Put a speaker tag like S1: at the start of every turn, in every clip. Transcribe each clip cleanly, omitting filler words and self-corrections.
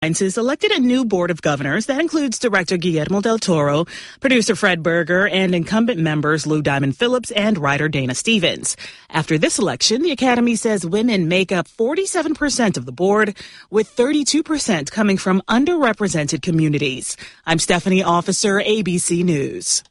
S1: Sciences elected a new board of governors that includes Director Guillermo del Toro, producer Fred Berger, and incumbent members Lou Diamond Phillips and writer Dana Stevens. After this election, the Academy says women make up 47% of the board, with 32% coming from underrepresented communities. I'm Stephanie Officer, ABC News.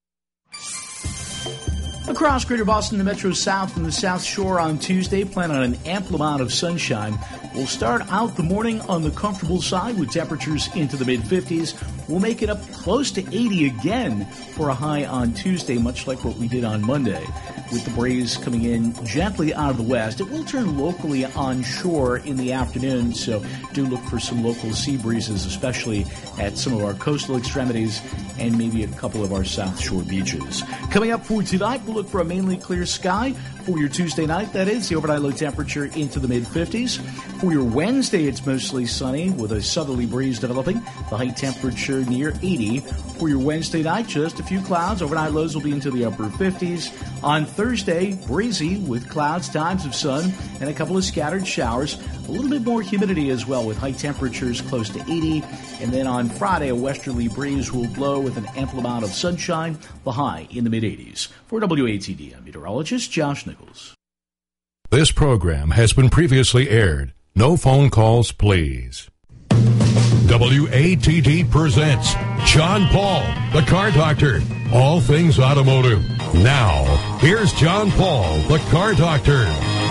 S2: Across Greater Boston, the Metro South and the South Shore on Tuesday, plan on an ample amount of sunshine. We'll start out the morning on the comfortable side with temperatures into the mid-50s. We'll make it up close to 80 again for a high on Tuesday, much like what we did on Monday. With the breeze coming in gently out of the west, it will turn locally onshore in the afternoon, so do look for some local sea breezes, especially at some of our coastal extremities and maybe a couple of our South Shore beaches. Coming up for tonight, we'll look for a mainly clear sky for your Tuesday night. That is, the overnight low temperature into the mid-50s. For your Wednesday, it's mostly sunny with a southerly breeze developing. The high temperature near 80. For your Wednesday night, just a few clouds. Overnight lows will be into the upper 50s. On Thursday, breezy with clouds, times of sun, and a couple of scattered showers. A little bit more humidity as well with high temperatures close to 80. And then on Friday, a westerly breeze will blow with an ample amount of sunshine, the high in the mid-80s. For WATD, I'm meteorologist Josh Nichols.
S3: This program has been previously aired. No phone calls, please. WATD presents John Paul, the Car Doctor. All things automotive. Now, here's John Paul, the Car Doctor.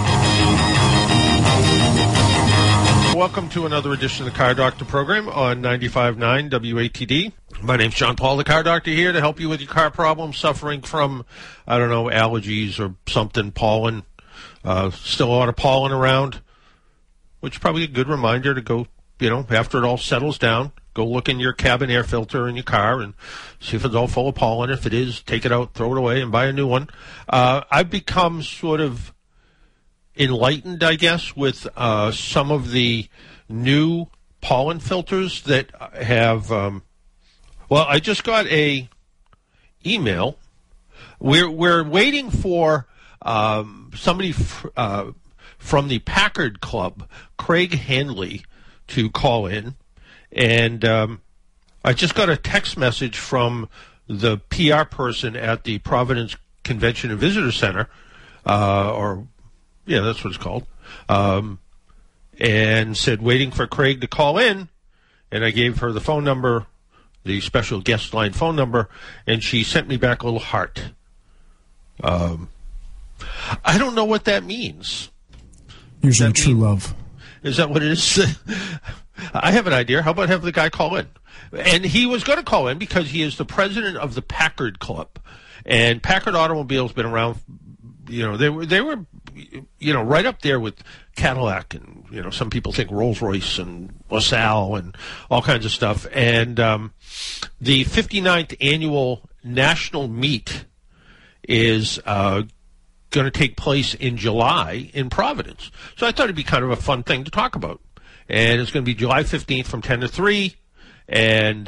S4: Welcome to another edition of the Car Doctor program on 95.9 WATD. My name's John Paul, the Car Doctor, here to help you with your car problems, suffering from, allergies or something, pollen. Still a lot of pollen around, which is probably a good reminder to go, after it all settles down, go look in your cabin air filter in your car and see if it's all full of pollen. If it is, take it out, throw it away, and buy a new one. I've become sort of enlightened, I guess, with some of the new pollen filters that have I just got a email. We're waiting for somebody from the Packard Club, Craig Handley, to call in, and I just got a text message from the PR person at the Providence Convention and Visitor Center, that's what it's called, and said waiting for Craig to call in, and I gave her the phone number, the special guest line phone number, and she sent me back a little heart. I don't know what that means.
S5: Usually true love.
S4: Is that what it is? I have an idea. How about have the guy call in? And he was going to call in because he is the president of the Packard Club. And Packard Automobile's been around, they were right up there with Cadillac and, some people think Rolls-Royce and LaSalle and all kinds of stuff. And the 59th annual national meet is going to take place in July in Providence. So I thought it'd be kind of a fun thing to talk about. And it's going to be July 15th from 10 to 3. And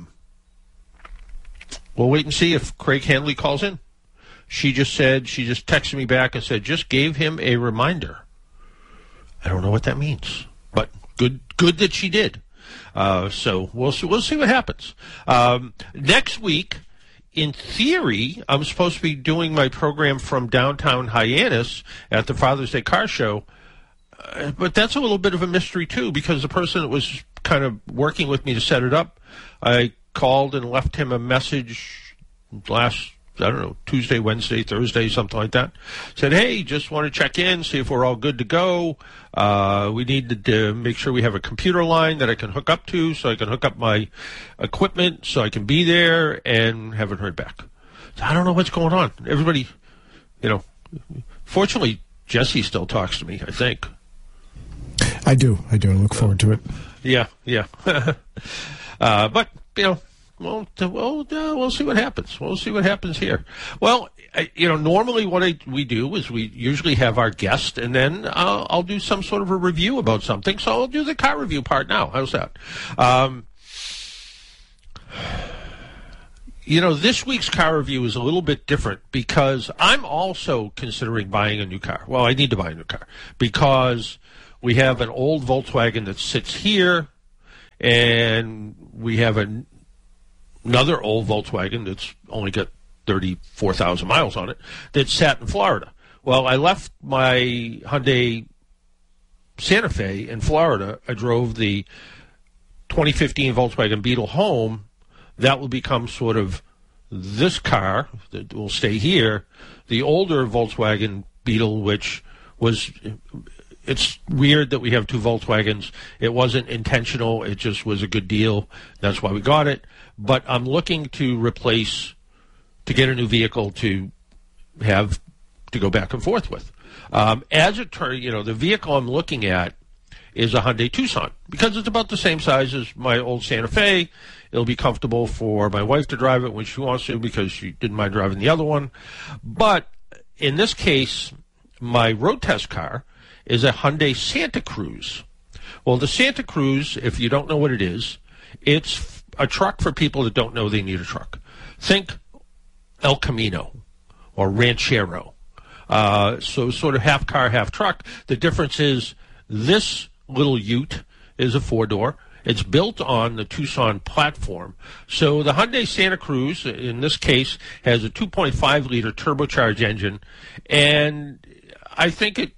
S4: we'll wait and see if Craig Handley calls in. She just texted me back and said, just gave him a reminder. I don't know what that means, but good that she did. So we'll see what happens. Next week, in theory, I'm supposed to be doing my program from downtown Hyannis at the Father's Day Car Show, but that's a little bit of a mystery, too, because the person that was kind of working with me to set it up, I called and left him a message last, Tuesday, Wednesday, Thursday, something like that. Said, hey, just want to check in, see if we're all good to go. We need to make sure we have a computer line that I can hook up to so I can hook up my equipment so I can be there, and haven't heard back. So I don't know what's going on. Everybody, fortunately, Jesse still talks to me, I think.
S5: I do. I look forward to it.
S4: Yeah. But, we'll see what happens. We'll see what happens here. Well, normally what we do is we usually have our guest, and then I'll do some sort of a review about something. So I'll do the car review part now. How's that? This week's car review is a little bit different because I'm also considering buying a new car. Well, I need to buy a new car because we have an old Volkswagen that sits here. and we have another old Volkswagen that's only got 34,000 miles on it that sat in Florida. Well, I left my Hyundai Santa Fe in Florida. I drove the 2015 Volkswagen Beetle home. That will become sort of this car that will stay here. The older Volkswagen Beetle, which was, it's weird that we have two Volkswagens. It wasn't intentional. It just was a good deal. That's why we got it. But I'm looking to get a new vehicle to have to go back and forth with. As it turns, the vehicle I'm looking at is a Hyundai Tucson because it's about the same size as my old Santa Fe. It'll be comfortable for my wife to drive it when she wants to because she didn't mind driving the other one. But in this case, my road test car is a Hyundai Santa Cruz. Well, the Santa Cruz, if you don't know what it is, it's a truck for people that don't know they need a truck. Think El Camino or Ranchero. So sort of half car, half truck. The difference is this little ute is a four-door. It's built on the Tucson platform. So the Hyundai Santa Cruz, in this case, has a 2.5-liter turbocharged engine. And I think it,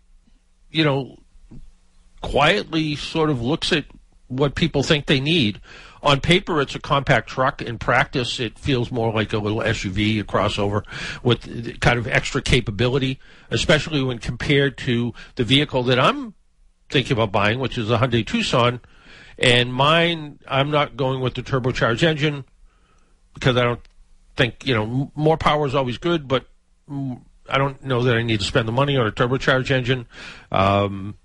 S4: quietly sort of looks at what people think they need. On paper, it's a compact truck. In practice, it feels more like a little SUV, a crossover, with kind of extra capability, especially when compared to the vehicle that I'm thinking about buying, which is a Hyundai Tucson. And mine, I'm not going with the turbocharged engine because I don't think, more power is always good, but I don't know that I need to spend the money on a turbocharged engine. So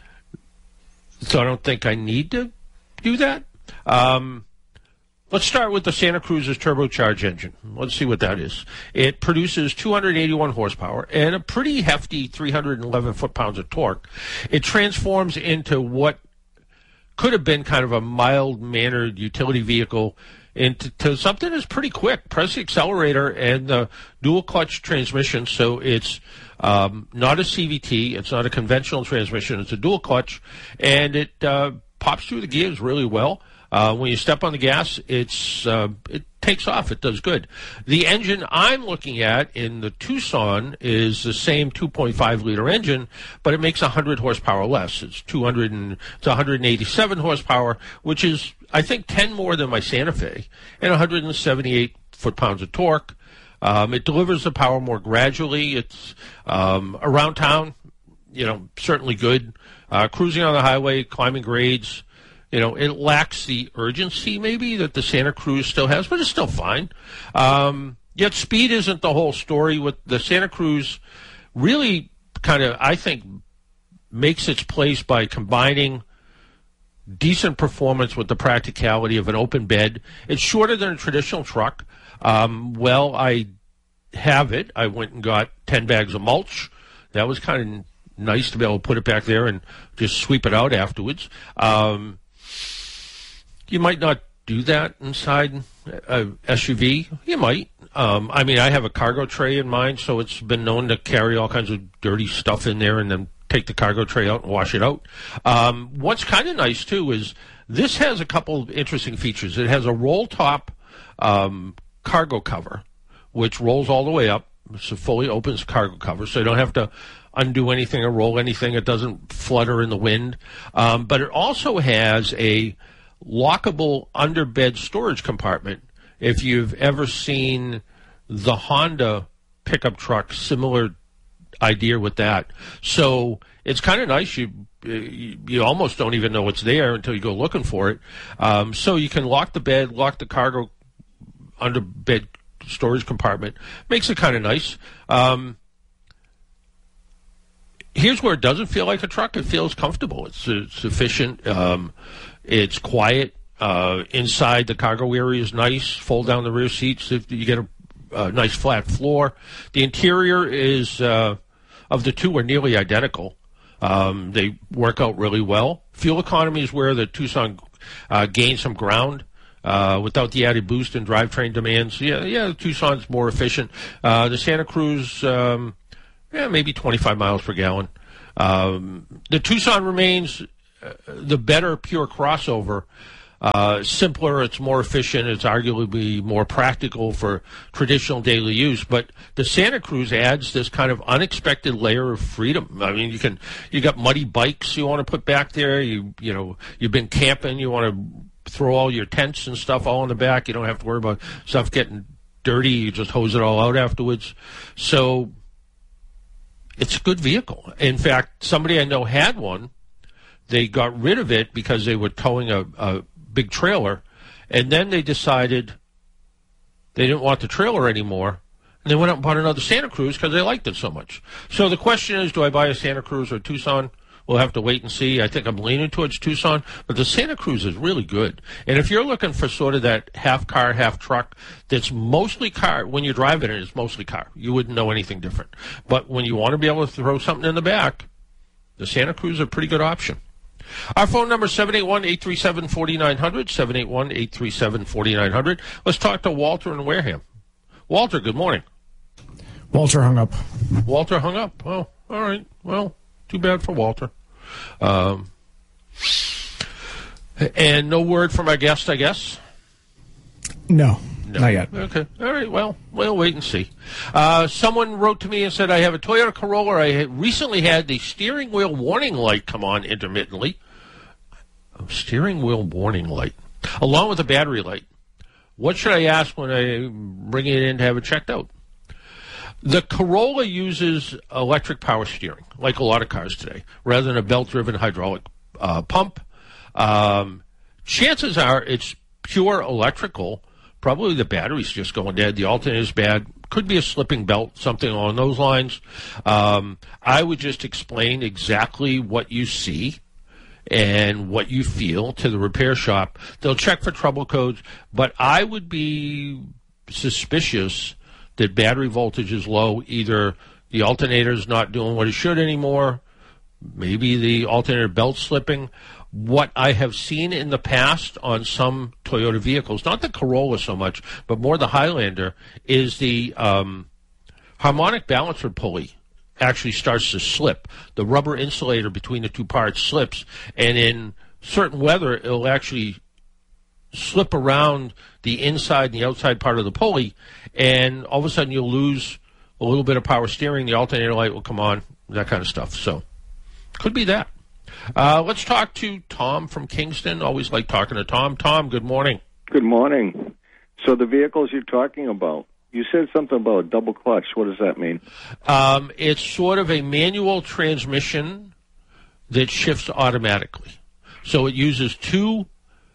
S4: I don't think I need to do that. Let's start with the Santa Cruz's turbocharged engine. Let's see what that is. It produces 281 horsepower and a pretty hefty 311 foot-pounds of torque. It transforms into what could have been kind of a mild-mannered utility vehicle into something that's pretty quick. Press the accelerator and the dual-clutch transmission, so it's not a CVT. It's not a conventional transmission. It's a dual-clutch, and it pops through the gears really well. When you step on the gas, it takes off. It does good. The engine I'm looking at in the Tucson is the same 2.5-liter engine, but it makes 100 horsepower less. It's 187 horsepower, which is, I think, 10 more than my Santa Fe, and 178 foot-pounds of torque. It delivers the power more gradually. It's around town, certainly good. Cruising on the highway, climbing grades. It lacks the urgency maybe that the Santa Cruz still has, but it's still fine. Yet speed isn't the whole story. With the Santa Cruz really kind of, I think, makes its place by combining decent performance with the practicality of an open bed. It's shorter than a traditional truck. I have it. I went and got 10 bags of mulch. That was kind of nice to be able to put it back there and just sweep it out afterwards. You might not do that inside a SUV. You might. I have a cargo tray in mine, so it's been known to carry all kinds of dirty stuff in there and then take the cargo tray out and wash it out. What's kind of nice, too, is this has a couple of interesting features. It has a roll-top cargo cover, which rolls all the way up. It's a fully open cargo cover, so you don't have to undo anything or roll anything. It doesn't flutter in the wind. But it also has a lockable underbed storage compartment. If you've ever seen the Honda pickup truck, similar idea with that. So it's kind of nice. You almost don't even know it's there until you go looking for it. So you can lock the bed, lock the cargo underbed storage compartment. Makes it kind of nice. Here's where it doesn't feel like a truck. It feels comfortable. It's efficient. It's quiet. Inside, the cargo area is nice. Fold down the rear seats. If you get a nice flat floor. The interior is, of the two, are nearly identical. They work out really well. Fuel economy is where the Tucson gained some ground. Without the added boost and drivetrain demands. The Tucson's more efficient. The Santa Cruz, maybe 25 miles per gallon. The Tucson remains the better pure crossover. simpler, it's more efficient, it's arguably more practical for traditional daily use. But the Santa Cruz adds this kind of unexpected layer of freedom. I mean, you got muddy bikes you want to put back there. You've been camping, you want to throw all your tents and stuff all in the back. You don't have to worry about stuff getting dirty. You just hose it all out afterwards. So it's a good vehicle. In fact, somebody I know had one. They got rid of it because they were towing a big trailer, and then they decided they didn't want the trailer anymore, and they went out and bought another Santa Cruz because they liked it so much. So the question is, do I buy a Santa Cruz or a Tucson? We'll have to wait and see. I think I'm leaning towards Tucson, but the Santa Cruz is really good. And if you're looking for sort of that half car, half truck, that's mostly car, when you're driving it, it's mostly car. You wouldn't know anything different. But when you want to be able to throw something in the back, the Santa Cruz is a pretty good option. Our phone number is 781-837-4900, 781-837-4900. Let's talk to Walter in Wareham. Walter, good morning.
S5: Walter hung up.
S4: Walter hung up. Oh, all right. Well, too bad for Walter. And no word from our guest, I guess?
S5: No, not yet.
S4: Okay. All right. Well, we'll wait and see. Someone wrote to me and said, I have a Toyota Corolla. I had recently had the steering wheel warning light come on intermittently. Steering wheel warning light, along with a battery light. What should I ask when I bring it in to have it checked out? The Corolla uses electric power steering, like a lot of cars today, rather than a belt-driven hydraulic pump. Chances are it's pure electrical. Probably the battery's just going dead. The alternator's bad. Could be a slipping belt, something along those lines. I would just explain exactly what you see and what you feel to the repair shop. They'll check for trouble codes, but I would be suspicious that battery voltage is low. Either the alternator's not doing what it should anymore, maybe the alternator belt's slipping. What I have seen in the past on some Toyota vehicles, not the Corolla so much, but more the Highlander, is the harmonic balancer pulley actually starts to slip. The rubber insulator between the two parts slips, and in certain weather, it'll actually slip around the inside and the outside part of the pulley, and all of a sudden you'll lose a little bit of power steering. The alternator light will come on, that kind of stuff. So, could be that. Let's talk to Tom from Kingston. Always like talking to Tom. Tom, good morning.
S6: Good morning. So the vehicles you're talking about, you said something about a double clutch. What does that mean?
S4: It's sort of a manual transmission that shifts automatically. So it uses two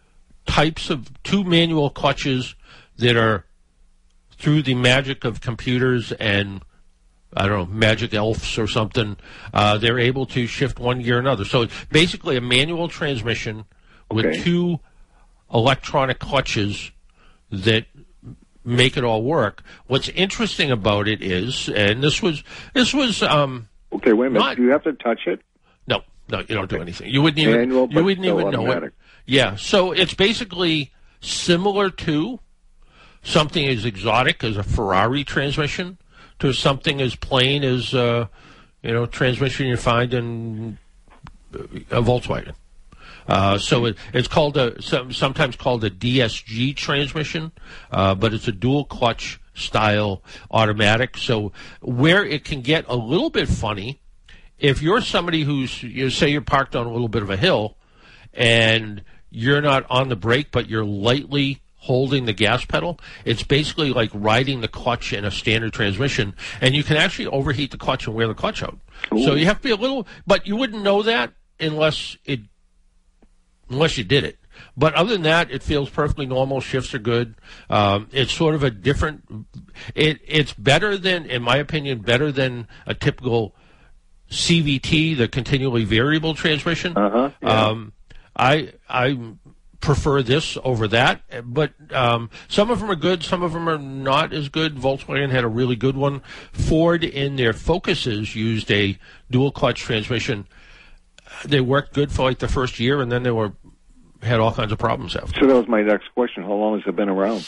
S4: manual clutches that are, through the magic of computers and, I don't know, magic elves or something, they're able to shift one gear or another. So it's basically a manual transmission with two electronic clutches that make it all work. What's interesting about it is, and this was
S6: okay, wait a minute. Do you have to touch it?
S4: No, you don't do anything. You wouldn't even know it. Yeah, so it's basically similar to something as exotic as a Ferrari transmission to something as plain as transmission you find in a Volkswagen. So it's called sometimes called a DSG transmission, but it's a dual clutch style automatic. So where it can get a little bit funny, if you're somebody who's, say you're parked on a little bit of a hill and you're not on the brake, but you're lightly holding the gas pedal, it's basically like riding the clutch in a standard transmission, and you can actually overheat the clutch and wear the clutch out. Ooh. So you have to be a little, but you wouldn't know that unless you did it. But other than that, it feels perfectly normal. Shifts are good. It's sort of a different, it's better than, in my opinion, better than a typical CVT, the continually variable transmission.
S6: Yeah.
S4: I prefer this over that, but some of them are good, some of them are not as good. Volkswagen had a really good one. Ford, in their Focuses, used a dual clutch transmission. They worked good for like the first year, and then they had all kinds of problems after.
S6: So that was my next question. How long has it been around?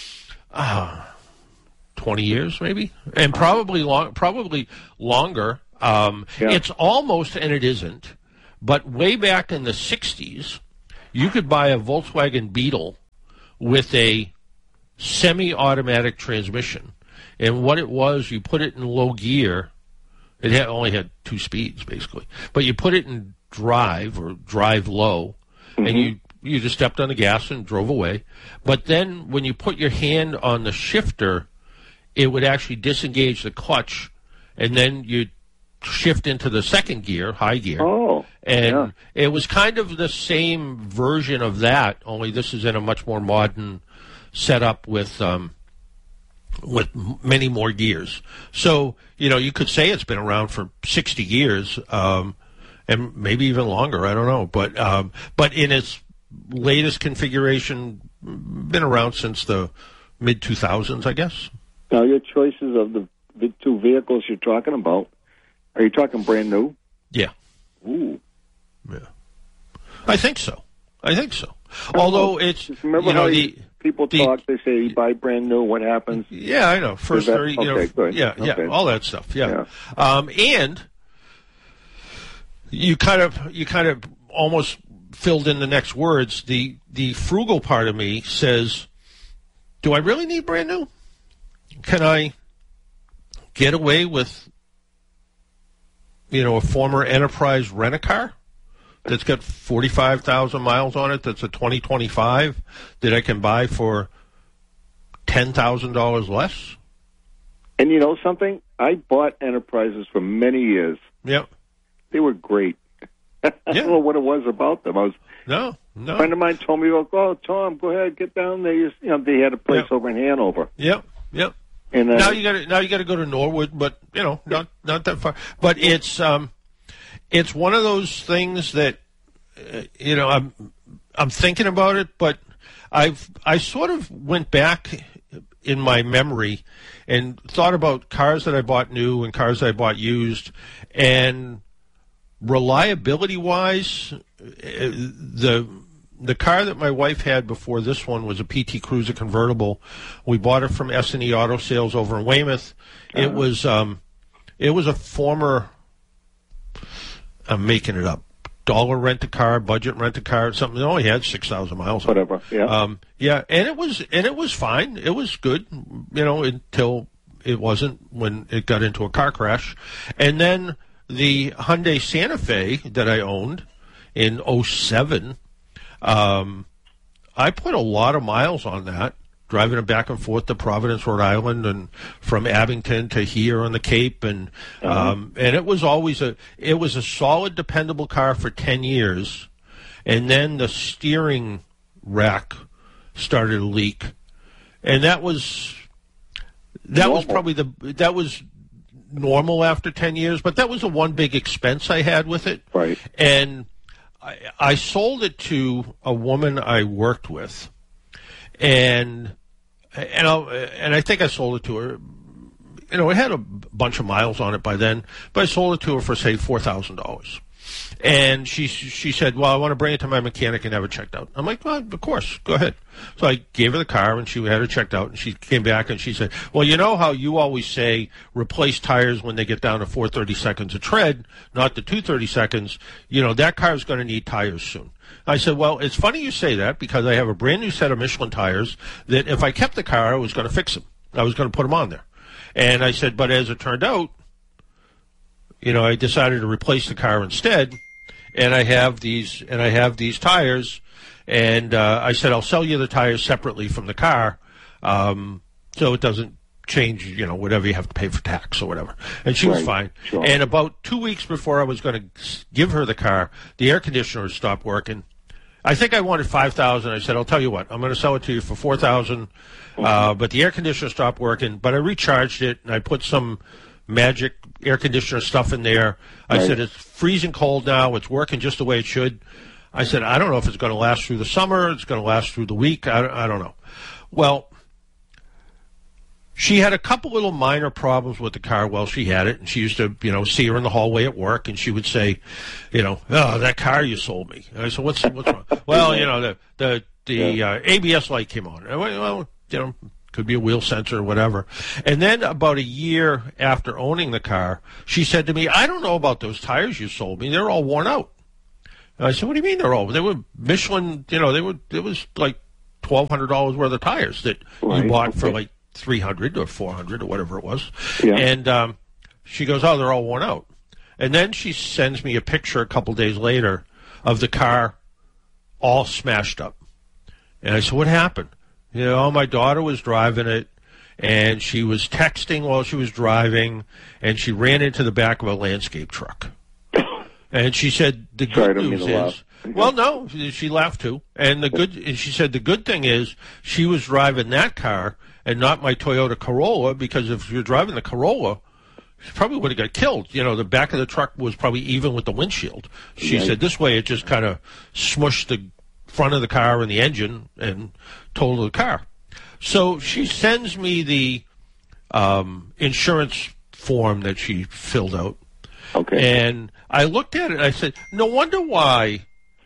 S4: 20 years, maybe, and probably longer. It's almost, and it isn't, but way back in the 60s, you could buy a Volkswagen Beetle with a semi-automatic transmission. And what it was, you put it in low gear. It only had 2 speeds, basically. But you put it in drive or drive low, and you just stepped on the gas and drove away. But then when you put your hand on the shifter, it would actually disengage the clutch, and then you'd shift into the second gear, high gear.
S6: Oh,
S4: and it was kind of the same version of that, only this is in a much more modern setup with many more gears. So, you could say it's been around for 60 years, and maybe even longer, I don't know. But in its latest configuration, been around since the mid-2000s, I guess.
S6: Now, your choices of the 2 vehicles you're talking about, are you talking brand new?
S4: Yeah.
S6: Ooh.
S4: Yeah. I think so. Although it's,
S6: remember how people talk, they say you buy brand new, what happens?
S4: Yeah, I know. First, good.
S6: Okay.
S4: All that stuff. Yeah. And you kind of almost filled in the next words. The frugal part of me says, do I really need brand new? Can I get away with, a former Enterprise rent-a-car that's got 45,000 miles on it, that's a 2025, that I can buy for $10,000 less?
S6: And you know something? I bought Enterprises for many years.
S4: Yep.
S6: They were great. I don't know what it was about them.
S4: No.
S6: A friend of mine told me, "Oh, Tom, go ahead, get down there." They had a place over in Hanover.
S4: Yep. And now you got to go to Norwood, but not that far. But it's one of those things that I'm thinking about it, but I sort of went back in my memory and thought about cars that I bought new and cars that I bought used, and reliability-wise, the car that my wife had before this one was a PT Cruiser convertible. We bought it from S&E Auto Sales over in Weymouth. It was a former, I'm making it up, dollar rent-a-car, budget rent-a-car, something. It only had 6,000 miles.
S6: Whatever. Yeah.
S4: And it was fine. It was good, until it wasn't when it got into a car crash. And then the Hyundai Santa Fe that I owned in 2007. I put a lot of miles on that, driving it back and forth to Providence, Rhode Island, and from Abington to here on the Cape, and it was always a solid, dependable car for 10 years, and then the steering rack started to leak, and that was normal after 10 years, but that was the one big expense I had with it,
S6: right?
S4: And I sold it to a woman I worked with, and I think I sold it to her. It had a bunch of miles on it by then, but I sold it to her for, say, $4,000. And she said, well, I want to bring it to my mechanic and have it checked out. I'm like, well, of course, go ahead. So I gave her the car, and she had it checked out, and she came back, and she said, well, you know how you always say replace tires when they get down to 430 seconds of tread, not the 230 seconds. That car is going to need tires soon. I said, well, it's funny you say that, because I have a brand new set of Michelin tires that if I kept the car, I was going to fix them. I was going to put them on there. And I said, but as it turned out, I decided to replace the car instead. And I have these tires, and I said I'll sell you the tires separately from the car, so it doesn't change, whatever you have to pay for tax or whatever. And she was fine. Sure. And about 2 weeks before I was going to give her the car, the air conditioner stopped working. I think I wanted $5,000. I said, I'll tell you what, I'm going to sell it to you for $4,000. But the air conditioner stopped working. But I recharged it, and I put some magic air conditioner stuff in there. I said, it's freezing cold now. It's working just the way it should. I said, I don't know if it's going to last through the summer. It's going to last through the week. I don't know. Well, she had a couple little minor problems with the car while she had it, and she used to, see her in the hallway at work, and she would say, oh, that car you sold me. And I said, what's wrong? Well, the ABS light came on. Well, could be a wheel sensor or whatever. And then about a year after owning the car, she said to me, I don't know about those tires you sold me. They're all worn out. I said, what do you mean they're old? They were Michelin, it was like $1,200 worth of tires that you bought for like $300 or $400 or whatever it was.
S6: Yeah.
S4: And she goes, oh, they're all worn out. And then she sends me a picture a couple days later of the car all smashed up. And I said, what happened? My daughter was driving it, and she was texting while she was driving, and she ran into the back of a landscape truck. And she said, the good news is, well, no, she laughed too. And she said, the good thing is she was driving that car and not my Toyota Corolla, because if you're driving the Corolla, she probably would have got killed. The back of the truck was probably even with the windshield. She said this way it just kind of smushed the front of the car and the engine and totaled the car. So she sends me the insurance form that she filled out.
S6: Okay.
S4: And I looked at it and I said, no wonder why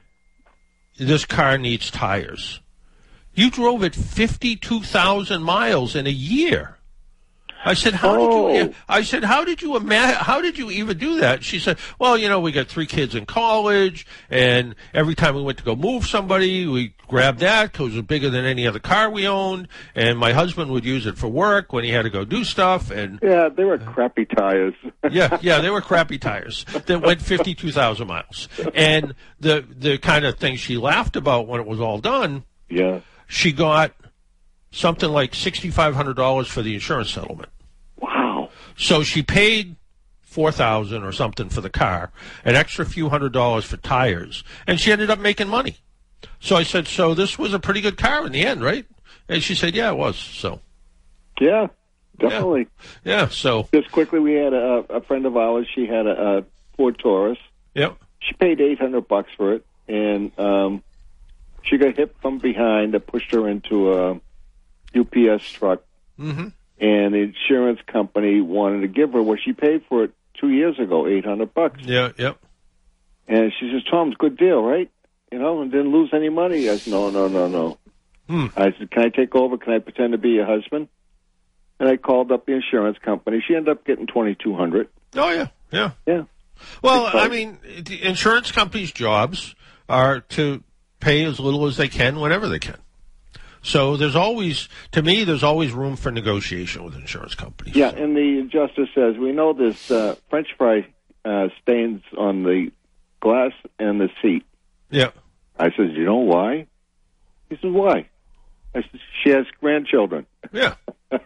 S4: this car needs tires. You drove it 52,000 miles in a year. I said, how did you even do that? She said, well, we got 3 kids in college, and every time we went to go move somebody, we grabbed that because it was bigger than any other car we owned, and my husband would use it for work when he had to go do stuff. And
S6: yeah, they were crappy tires.
S4: yeah, they were crappy tires that went 52,000 miles. And the kind of thing she laughed about when it was all done, she got something like $6,500 for the insurance settlement.
S6: Wow.
S4: So she paid $4,000 or something for the car, an extra few $100s for tires, and she ended up making money. So I said, so this was a pretty good car in the end, right? And she said, yeah, it was. So.
S6: Yeah, definitely.
S4: Yeah, so.
S6: Just quickly, we had a friend of ours. She had a Ford Taurus.
S4: Yep.
S6: She paid $800 for it, and she got hit from behind that pushed her into a UPS truck.
S4: Mm-hmm.
S6: And the insurance company wanted to give her what she paid for it 2 years ago, $800.
S4: Yeah, yep.
S6: And she says, Tom's good deal, right? And didn't lose any money. I said, no. I said, can I take over? Can I pretend to be your husband? And I called up the insurance company. She ended up getting $2,200.
S4: Oh, yeah.
S6: Yeah.
S4: Well, I mean, the insurance companies' jobs are to pay as little as they can whenever they can. So there's always room for negotiation with insurance companies.
S6: Yeah, and the adjuster says, we know this French fry stains on the glass and the seat.
S4: Yeah.
S6: I said, you know why? He says, why? I said, she has grandchildren.
S4: Yeah.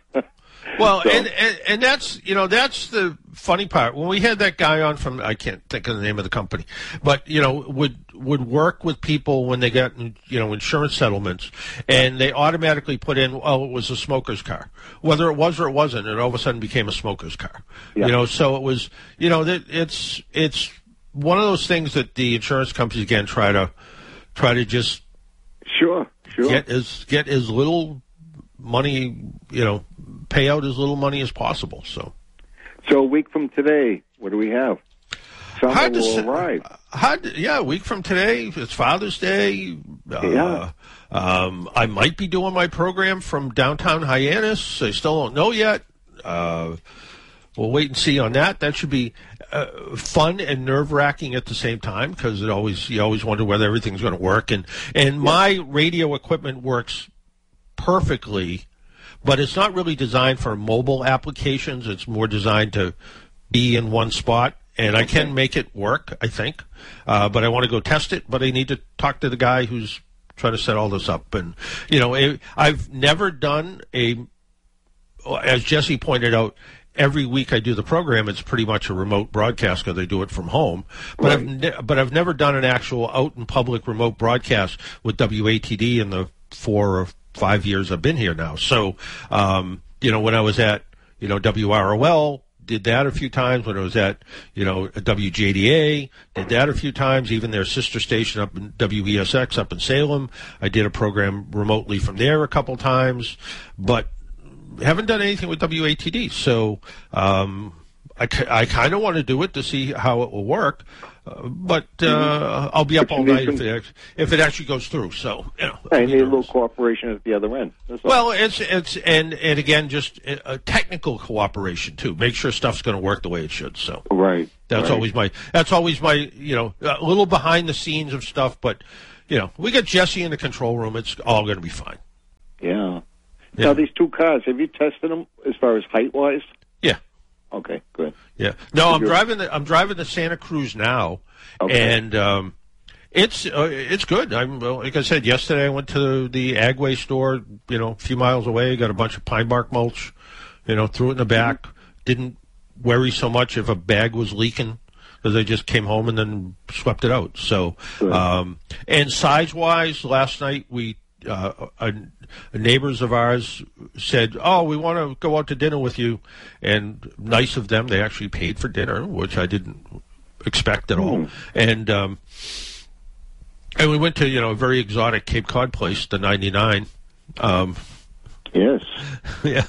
S4: Well, so. and that's the funny part. When we had that guy on from, I can't think of the name of the company, but would work with people when they got insurance settlements, and they automatically put in, oh, it was a smoker's car, whether it was or it wasn't, and all of a sudden became a smoker's car. Yeah. So it was, it's one of those things that the insurance companies again try to just
S6: sure
S4: get as little money, pay out as little money as possible. So
S6: a week from today, what do we have? Summer will arrive.
S4: A week from today, it's Father's Day. I might be doing my program from downtown Hyannis. I still don't know yet. We'll wait and see on that. That should be fun and nerve-wracking at the same time, because you always wonder whether everything's going to work. And my radio equipment works perfectly, but it's not really designed for mobile applications. It's more designed to be in one spot, and I can make it work, I think. But I want to go test it, but I need to talk to the guy who's trying to set all this up. And, I've never done as Jesse pointed out, every week I do the program, it's pretty much a remote broadcast because I do it from home. But right. But I've never done an actual out in public remote broadcast with WATD in the 4 or 5 years I've been here now. So, when I was at, WROL, did that a few times. When I was at, WJDA, did that a few times. Even their sister station up in WESX up in Salem, I did a program remotely from there a couple times. But haven't done anything with WATD. So I kind of want to do it to see how it will work, but I'll be up all night if it actually goes through. So
S6: I need a little cooperation at the other end.
S4: Well, it's and again just a technical cooperation too. Make sure stuff's going to work the way it should. So
S6: right.
S4: That's always my a little behind the scenes of stuff, but we got Jesse in the control room. It's all going to be fine.
S6: Yeah. Now these two cars, have you tested them as far as height wise?
S4: Yeah.
S6: Okay, good.
S4: Yeah. No, I'm driving the Santa Cruz now, and it's good. Like I said yesterday, I went to the Agway store, a few miles away. Got a bunch of pine bark mulch, threw it in the back. Didn't worry so much if a bag was leaking because I just came home and then swept it out. So, and size wise, last night neighbors of ours said, "Oh, we want to go out to dinner with you," and nice of them. They actually paid for dinner, which I didn't expect at all. And we went to a very exotic Cape Cod place, the 99.
S6: Yes.
S4: Yeah.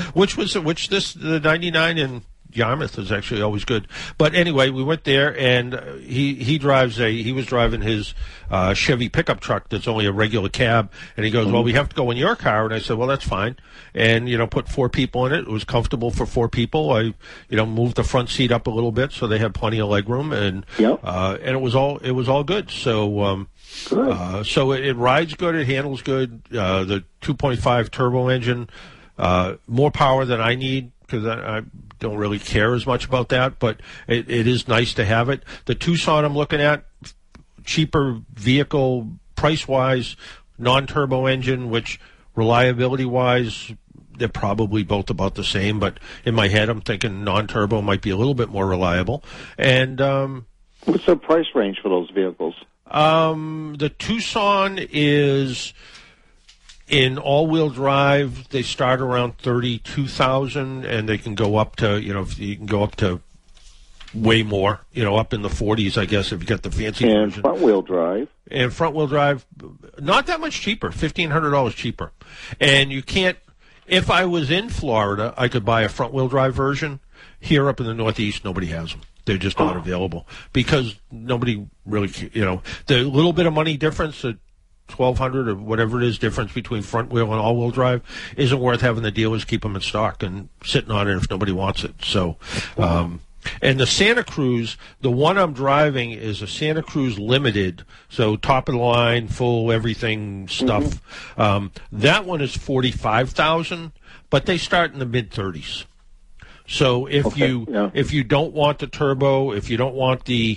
S4: The 99 in Yarmouth is actually always good. But anyway, we went there, and he was driving his Chevy pickup truck that's only a regular cab, and he goes, well, we have to go in your car, and I said, well, that's fine, and put 4 people in it. It was comfortable for 4 people. I moved the front seat up a little bit so they had plenty of leg room, and it was all good. So so it rides good, it handles good. The 2.5 turbo engine, more power than I need because I don't really care as much about that, but it is nice to have it. The Tucson I'm looking at, cheaper vehicle price-wise, non-turbo engine, which reliability-wise, they're probably both about the same, but in my head I'm thinking non-turbo might be a little bit more reliable. And
S6: what's the price range for those vehicles?
S4: The Tucson is... in all-wheel drive, they start around $32,000, and they can go up to, you can go up to way more, up in the 40s, I guess, if you get the fancy version.
S6: And front-wheel drive?
S4: And front-wheel drive, not that much cheaper, $1,500 cheaper. And you can't, if I was in Florida, I could buy a front-wheel drive version. Here up in the Northeast, nobody has them. They're just not available because nobody really, the little bit of money difference that $1,200 or whatever it is difference between front wheel and all wheel drive isn't worth having the dealers keep them in stock and sitting on it if nobody wants it. So, and the Santa Cruz, the one I'm driving is a Santa Cruz Limited, so top of the line, full everything stuff. That one is $45,000, but they start in the mid 30s. So if you don't want the turbo, if you don't want the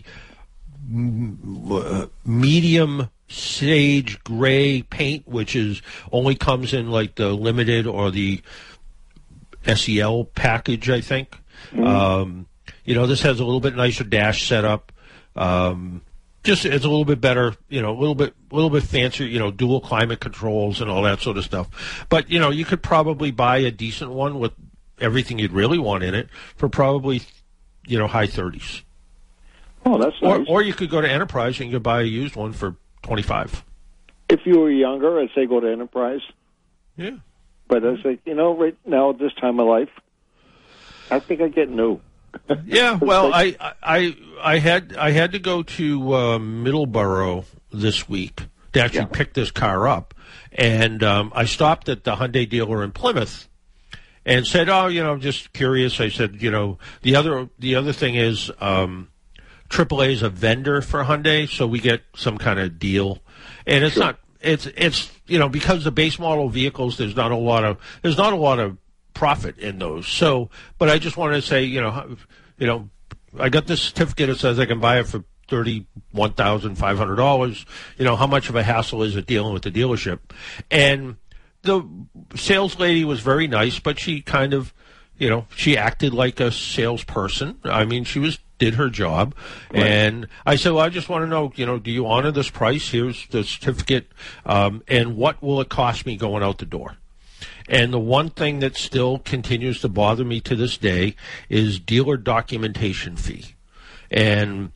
S4: medium sage gray paint, which only comes in like the limited or the SEL package, I think. This has a little bit nicer dash setup. Just it's a little bit better, a little bit fancier, dual climate controls and all that sort of stuff. But you could probably buy a decent one with everything you'd really want in it for probably, high 30s.
S6: Oh, that's nice.
S4: Or you could go to Enterprise and you could buy a used one for $25.
S6: If you were younger, I'd say go to Enterprise.
S4: Yeah.
S6: But I say, right now at this time of life, I think I get new.
S4: Yeah, well, I had to go to Middleborough this week to actually pick this car up, and I stopped at the Hyundai dealer in Plymouth and said, "Oh, I'm just curious." I said, the other thing is AAA is a vendor for Hyundai, so we get some kind of deal, and it's not. It's because the base model vehicles, there's not a lot of profit in those. So, but I just wanted to say, I got this certificate that says I can buy it for $31,500. How much of a hassle is it dealing with the dealership? And the sales lady was very nice, but she kind of, she acted like a salesperson. I mean, she did her job. Right. And I said, well, I just want to know, do you honor this price? Here's the certificate. And what will it cost me going out the door? And the one thing that still continues to bother me to this day is dealer documentation fee. And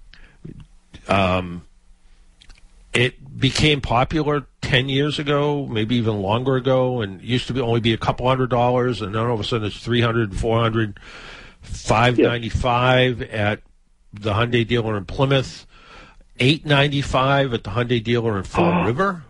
S4: it became popular 10 years ago, maybe even longer ago, and it used to only be a couple $100, and then all of a sudden it's $300, $400, $595 at the Hyundai dealer in Plymouth, $895 at the Hyundai dealer in Fall River.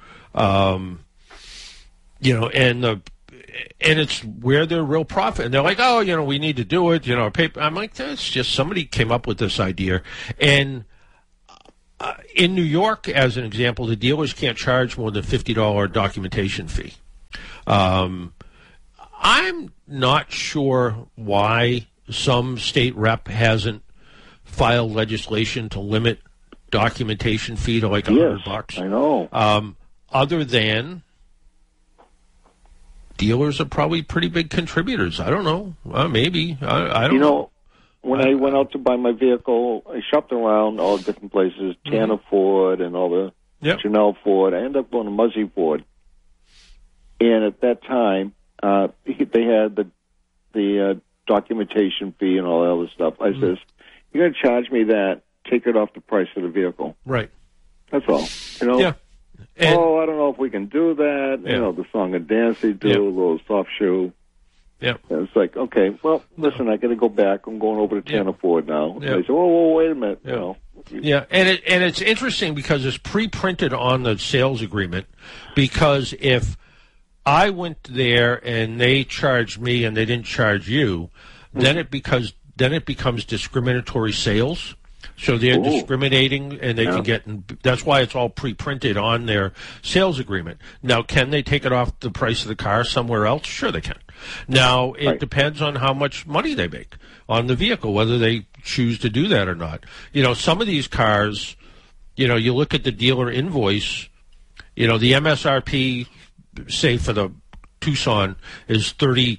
S4: You know, and it's where they're real profit. And they're like, oh, you know, we need to do it. You know, paper. I'm like, it's just somebody came up with this idea. And in New York, as an example, the dealers can't charge more than $50 documentation fee. I'm not sure why some state rep hasn't filed legislation to limit documentation fee to like $100.
S6: I know.
S4: Other than dealers are probably pretty big contributors. I don't know. Maybe. I don't know.
S6: When I went out to buy my vehicle, I shopped around all different places, Tanner Ford and all the Chanel Ford. I ended up going to Muzzy Ford. And at that time, they had the documentation fee and all that other stuff. I says, you're going to charge me that, take it off the price of the vehicle.
S4: Right.
S6: That's all. You know?
S4: Yeah.
S6: I don't know if we can do that. Yeah. You know, the song and dance they do, a little soft shoe.
S4: Yeah.
S6: And it's like, okay, well, listen, I got to go back. I'm going over to Tanner Ford now. Yeah. They say, whoa, wait a minute.
S4: Yeah.
S6: You know.
S4: Yeah, and it's interesting because it's pre-printed on the sales agreement. Because if I went there and they charged me and they didn't charge you, then it becomes discriminatory sales. So they're discriminating, and they can get. That's why it's all pre-printed on their sales agreement. Now, can they take it off the price of the car somewhere else? Sure, they can. Now, it depends on how much money they make on the vehicle, whether they choose to do that or not. You know, some of these cars, you know, you look at the dealer invoice. You know, the MSRP, say for the Tucson, is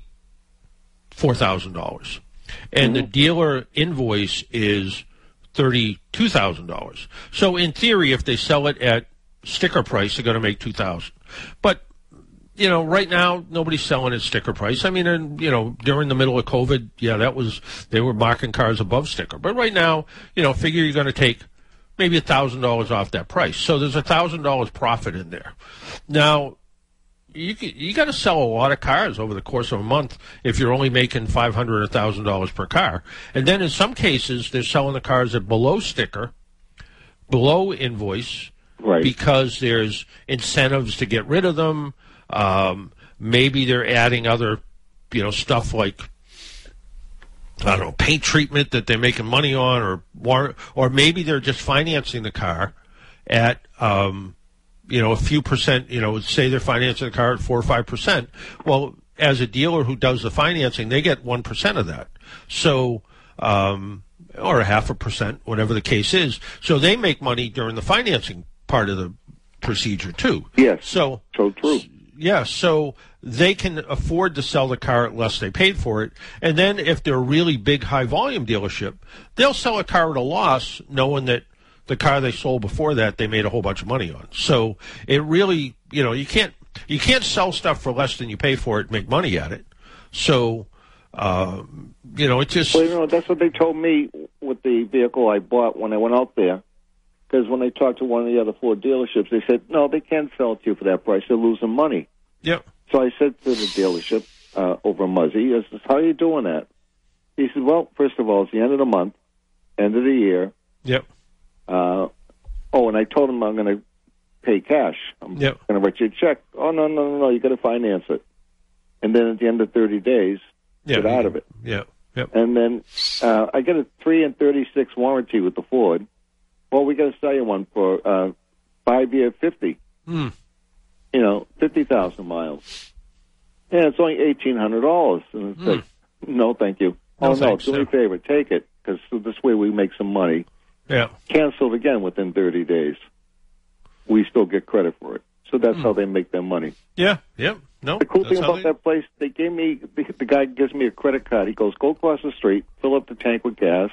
S4: $34,000, and the dealer invoice is $32,000. So in theory, if they sell it at sticker price, they're going to make $2,000. But you know, right now nobody's selling at sticker price. I mean, you know, during the middle of COVID, they were marking cars above sticker. But right now, you know, figure you're going to take maybe $1,000 off that price. So there's $1,000 profit in there. Now, you got to sell a lot of cars over the course of a month if you're only making $500 or $1,000 per car. And then in some cases, they're selling the cars at below sticker, below invoice, because there's incentives to get rid of them. Maybe they're adding other, you know, stuff like, I don't know, paint treatment that they're making money on, or maybe they're just financing the car at you know, a few percent, you know, say they're financing the car at 4 or 5%. Well, as a dealer who does the financing, they get 1% of that. So, or 0.5%, whatever the case is. So they make money during the financing part of the procedure too.
S6: Yes.
S4: So
S6: true.
S4: Yeah. So they can afford to sell the car at less they paid for it. And then if they're a really big high volume dealership, they'll sell a car at a loss knowing that the car they sold before that, they made a whole bunch of money on. So it really, you know, you can't sell stuff for less than you pay for it and make money at it. So, you know, it just...
S6: Well, you know, that's what they told me with the vehicle I bought when I went out there. Because when I talked to one of the other Ford dealerships, they said, no, they can't sell it to you for that price. They're losing money.
S4: Yep.
S6: So I said to the dealership over in Muzzy, I said, how are you doing that? He said, well, first of all, it's the end of the month, end of the year.
S4: Yep.
S6: And I told him I'm going to pay cash. I'm going to write you a check. Oh, no, you got to finance it. And then at the end of 30 days, get out of it.
S4: Yeah. Yep.
S6: And then I get a 3 and 36 warranty with the Ford. Well, we got to sell you one for 5-year 50. You know, 50,000 miles. Yeah, it's only $1,800. And it's like, no, thank you.
S4: No,
S6: do me a favor, take it, because this way we make some money.
S4: Yeah.
S6: Canceled again within 30 days. We still get credit for it. So that's how they make their money.
S4: Yeah, yeah. No.
S6: The cool thing about that place, they gave me, the guy gives me a credit card. He goes, go across the street, fill up the tank with gas,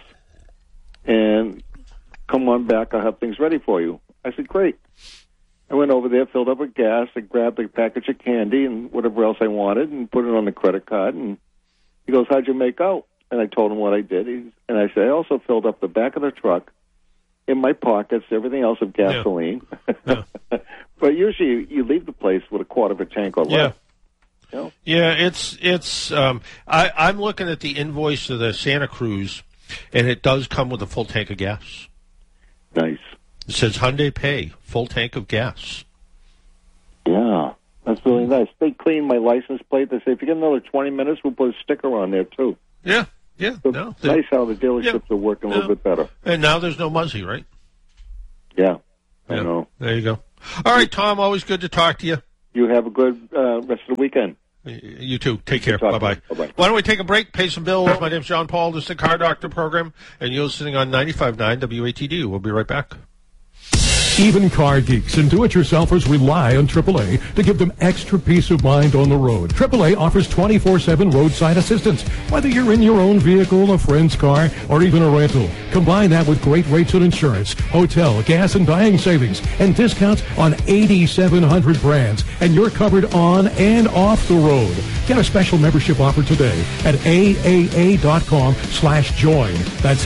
S6: and come on back. I'll have things ready for you. I said, great. I went over there, filled up with gas, I grabbed a package of candy and whatever else I wanted and put it on the credit card. And he goes, how'd you make out? And I told him what I did. And I said, I also filled up the back of the truck, in my pockets, everything else of gasoline. Yeah. But usually you leave the place with a quarter of a tank or less. You know?
S4: Yeah, it's. I'm looking at the invoice of the Santa Cruz, and it does come with a full tank of gas.
S6: Nice.
S4: It says Hyundai Pay, full tank of gas.
S6: Yeah, that's really nice. They cleaned my license plate. They say, if you get another 20 minutes, we'll put a sticker on there, too.
S4: Yeah.
S6: So nice how the dealerships are working a little bit better.
S4: And now there's no Muzzy, right?
S6: Yeah, I know.
S4: There you go. All right, Tom, always good to talk to you.
S6: You have a good rest of the weekend.
S4: You too. Take care. Bye-bye. Why don't we take a break, pay some bills? My name's John Paul. This is the Car Doctor program, and you're listening on 95.9 WATD. We'll be right back.
S3: Even car geeks and do-it-yourselfers rely on AAA to give them extra peace of mind on the road. AAA offers 24/7 roadside assistance, whether you're in your own vehicle, a friend's car, or even a rental. Combine that with great rates on insurance, hotel, gas, and dining savings, and discounts on 8,700 brands, and you're covered on and off the road. Get a special membership offer today at AAA.com/join. That's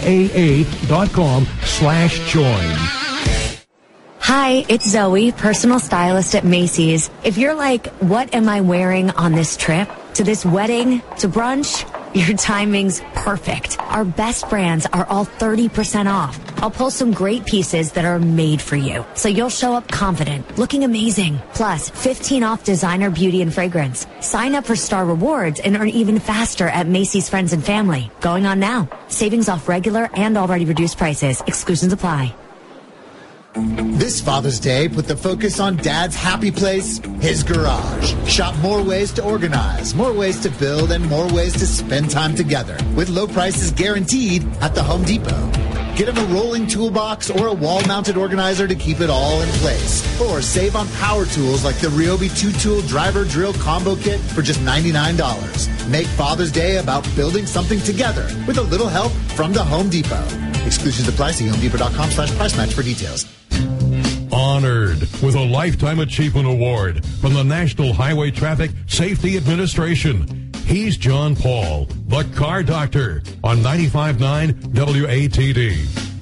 S3: AAA.com/join.
S7: Hi, it's Zoe, personal stylist at Macy's. If you're like, what am I wearing on this trip? To this wedding? To brunch? Your timing's perfect. Our best brands are all 30% off. I'll pull some great pieces that are made for you, so you'll show up confident, looking amazing. Plus, 15 off designer beauty and fragrance. Sign up for Star Rewards and earn even faster at Macy's Friends and Family. Going on now. Savings off regular and already reduced prices. Exclusions apply.
S8: This Father's Day, put the focus on Dad's happy place, his garage. Shop more ways to organize, more ways to build, and more ways to spend time together. With low prices guaranteed at the Home Depot. Get him a rolling toolbox or a wall-mounted organizer to keep it all in place. Or save on power tools like the Ryobi 2-tool driver drill combo kit for just $99. Make Father's Day about building something together with a little help from the Home Depot. Exclusions apply. See HomeDepot.com/price match for details.
S3: Honored with a Lifetime Achievement Award from the National Highway Traffic Safety Administration. He's John Paul, the Car Doctor, on 95.9 WATD.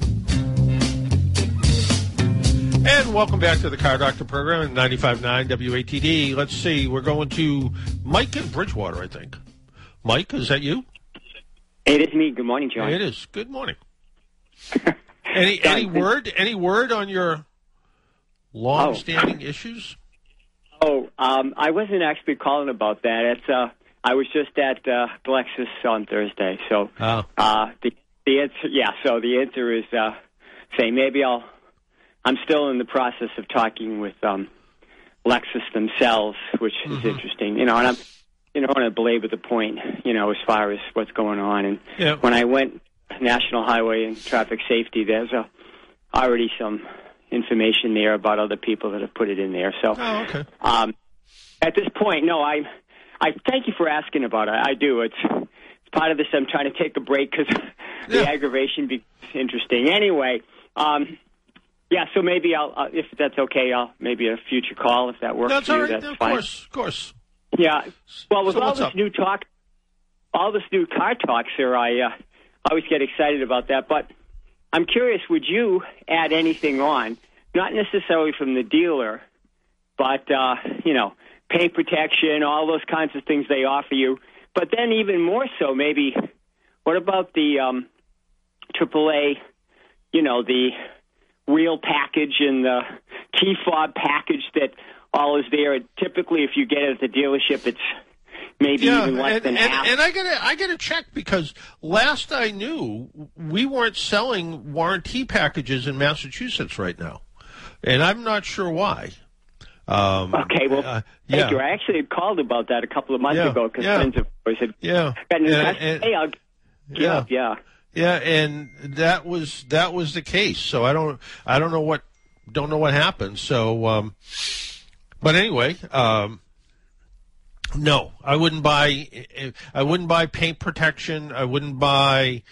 S4: And welcome back to the Car Doctor program at 95.9 WATD. Let's see, we're going to Mike in Bridgewater, I think. Mike, is that you?
S9: It is me. Good morning, John.
S4: It is. Good morning. Any word on your long-standing issues?
S9: I wasn't actually calling about that. It's I was just at Lexus on Thursday. So the answer, So the answer is say maybe I'm still in the process of talking with Lexus themselves, which is interesting. And I'm want to belabor the point. As far as what's going on. And when I went National Highway and Traffic Safety, there's already some information there about other people that have put it in there. So, at this point, no, I thank you for asking about it. I do. It's part of this. I'm trying to take a break because the aggravation becomes interesting. Anyway, so maybe I'll, if that's okay, maybe a future call if that works.
S4: That's
S9: for you.
S4: All right.
S9: That's
S4: fine. Of course.
S9: Yeah. Well, with all this
S4: up?
S9: new talk, all this new car talk, sir, I always get excited about that. But I'm curious, would you add anything on, not necessarily from the dealer, but, paint protection, all those kinds of things they offer you. But then even more so, maybe, what about the AAA, the wheel package and the key fob package that all is there? Typically, if you get it at the dealership, it's maybe even less than half.
S4: And I gotta check because last I knew, we weren't selling warranty packages in Massachusetts right now, and I'm not sure why.
S9: Okay, well, thank you. I actually had called about that a couple of months ago because friends of ours had gotten in touch. Hey, I'll get up. Yeah,
S4: and that was the case. So I don't know what happened. So, but anyway. No, I wouldn't buy paint protection. I wouldn't buy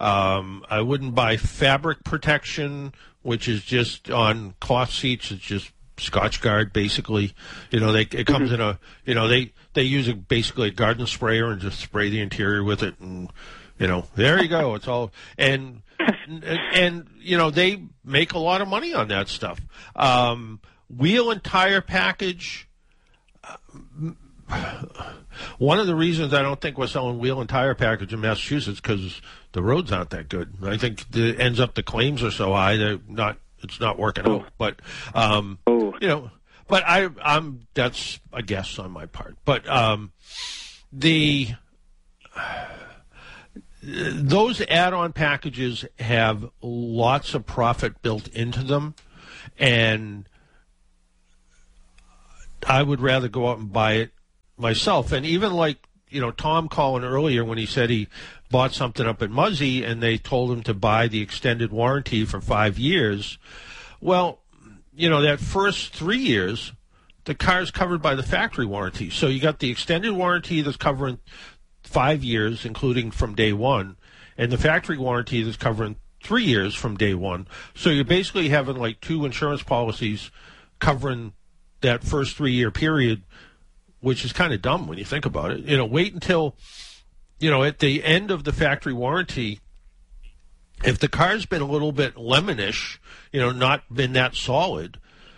S4: fabric protection, which is just on cloth seats. It's just Scotch Guard, basically. It comes in a, they use basically a garden sprayer and just spray the interior with it, and there you go. It's all and they make a lot of money on that stuff. Wheel and tire package. one of the reasons I don't think we're selling wheel and tire package in Massachusetts because the roads aren't that good. I think ends up the claims are so high it's not working out. But but I'm that's a guess on my part. But those add-on packages have lots of profit built into them, and I would rather go out and buy it myself. And even like, Tom calling earlier when he said he bought something up at Muzzy and they told him to buy the extended warranty for 5 years. Well, that first 3 years, the car's covered by the factory warranty. So you got the extended warranty that's covering 5 years, including from day one, and the factory warranty that's covering 3 years from day one. So you're basically having like 2 insurance policies covering that first 3-year period, which is kind of dumb when you think about it. Wait until, at the end of the factory warranty, if the car's been a little bit lemonish, not been that solid,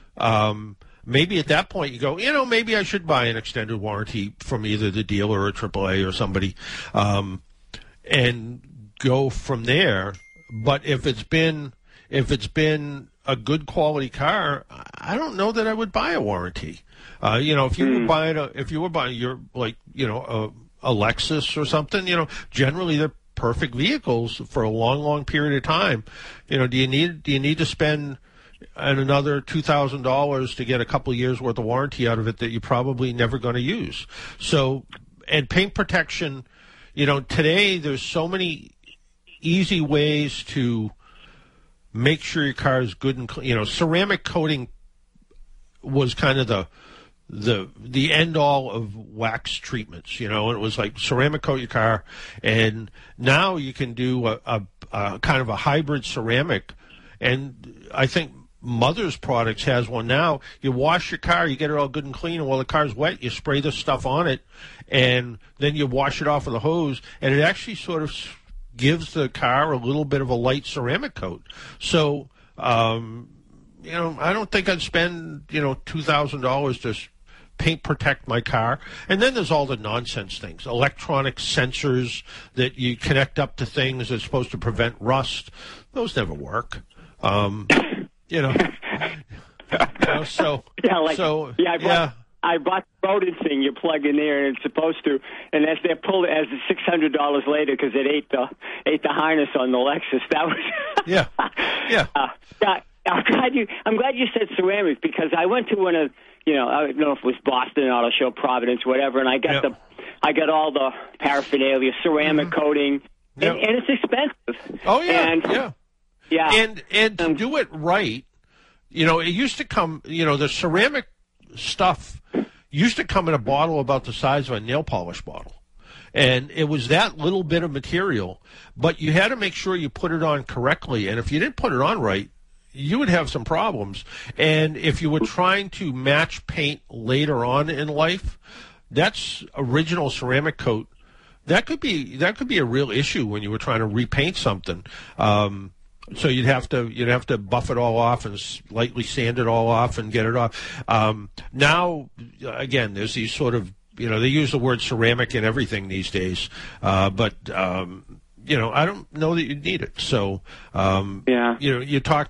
S4: maybe at that point you go, maybe I should buy an extended warranty from either the dealer or AAA or somebody, and go from there. But if it's been a good quality car, I don't know that I would buy a warranty. If you were buying your a Lexus or something, generally they're perfect vehicles for a long, long period of time. Do you need to spend another $2,000 to get a couple of years worth of warranty out of it that you're probably never going to use? So, and paint protection, today there's so many easy ways to make sure your car is good and clean. Ceramic coating was kind of the end all of wax treatments, and it was like ceramic coat your car, and now you can do a kind of a hybrid ceramic, and I think Mother's Products has one now. You wash your car, you get it all good and clean, and while the car's wet, you spray this stuff on it, and then you wash it off with a hose, and it actually sort of gives the car a little bit of a light ceramic coat. So, I don't think I'd spend, $2,000 to paint protect my car. And then there's all the nonsense things, electronic sensors that you connect up to things that's supposed to prevent rust. Those never work.
S9: I bought the rodent thing you plug in there, and it's supposed to, and as they're pulled, as $600 later because it ate the harness on the Lexus. That was I'm glad you said ceramic, because I went to one of I don't know if it was Boston Auto Show, Providence, whatever, and I got all the paraphernalia, ceramic coating, and it's expensive.
S4: Oh yeah, and to do it right, it used to come, the ceramic stuff used to come in a bottle about the size of a nail polish bottle. And it was that little bit of material, but you had to make sure you put it on correctly. And if you didn't put it on right, you would have some problems. And if you were trying to match paint later on in life, that's original ceramic coat. That could be a real issue when you were trying to repaint something. So you'd have to buff it all off and lightly sand it all off and get it off. Now, again, there's these sort of, they use the word ceramic in everything these days. But I don't know that you need it. So, you talk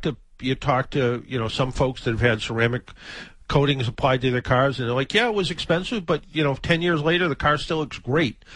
S4: to some folks that have had ceramic coatings applied to their cars, and they're like, yeah, it was expensive, but 10 years later, the car still looks great.